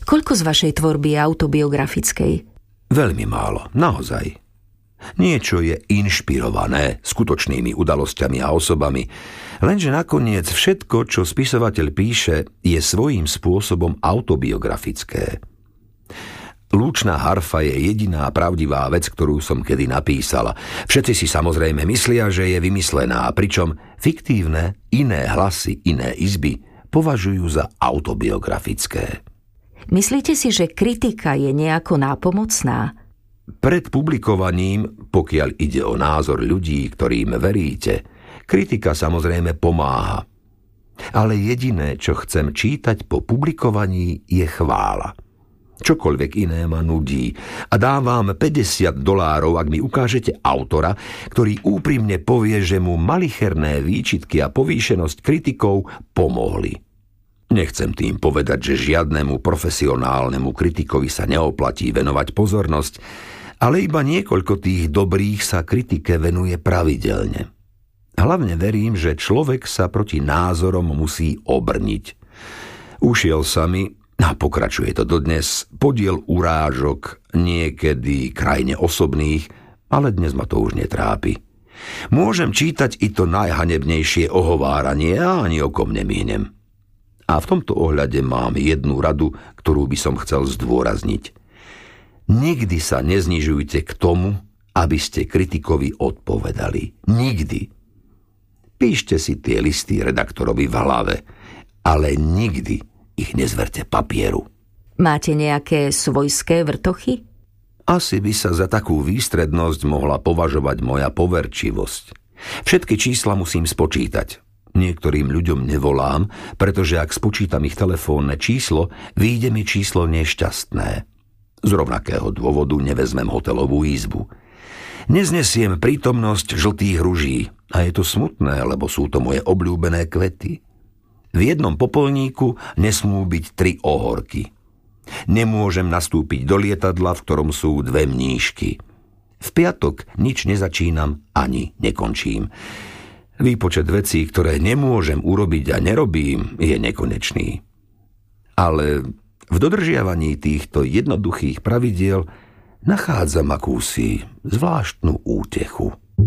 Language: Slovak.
Koľko z vašej tvorby je autobiografickej? Veľmi málo, naozaj. Niečo je inšpirované skutočnými udalosťami a osobami, lenže nakoniec všetko, čo spisovateľ píše, je svojím spôsobom autobiografické. Lúčná harfa je jediná pravdivá vec, ktorú som kedy napísala. Všetci si samozrejme myslia, že je vymyslená, pričom fiktívne, iné hlasy, iné izby považujú za autobiografické. Myslíte si, že kritika je nejako nápomocná? Pred publikovaním, pokiaľ ide o názor ľudí, ktorým veríte, kritika samozrejme pomáha. Ale jediné, čo chcem čítať po publikovaní, je chvála. Čokoľvek iné ma nudí a dávam $50, ak mi ukážete autora, ktorý úprimne povie, že mu malicherné výčitky a povýšenosť kritikov pomohli. Nechcem tým povedať, že žiadnemu profesionálnemu kritikovi sa neoplatí venovať pozornosť, ale iba niekoľko tých dobrých sa kritike venuje pravidelne. Hlavne verím, že človek sa proti názorom musí obrniť. Ušiel sa mi, a pokračuje to dodnes, podiel urážok, niekedy krajne osobných, ale dnes ma to už netrápi. Môžem čítať i to najhanebnejšie ohováranie a ani okom nemihnem. A v tomto ohľade mám jednu radu, ktorú by som chcel zdôrazniť. Nikdy sa neznižujte k tomu, aby ste kritikovi odpovedali. Nikdy. Píšte si tie listy redaktorovi v hlave, ale nikdy ich nezverte papieru. Máte nejaké svojské vrtochy? Asi by sa za takú výstrednosť mohla považovať moja poverčivosť. Všetky čísla musím spočítať. Niektorým ľuďom nevolám, pretože ak spočítam ich telefónne číslo, vyjde mi číslo nešťastné. Z rovnakého dôvodu nevezmem hotelovú izbu. Neznesiem prítomnosť žltých ruží a je to smutné, lebo sú to moje obľúbené kvety. V jednom popolníku nesmú byť 3 ohorky. Nemôžem nastúpiť do lietadla, v ktorom sú 2 mníšky. V piatok nič nezačínam ani nekončím. Výpočet vecí, ktoré nemôžem urobiť a nerobím, je nekonečný. Ale v dodržiavaní týchto jednoduchých pravidiel nachádzam akúsi zvláštnu útechu.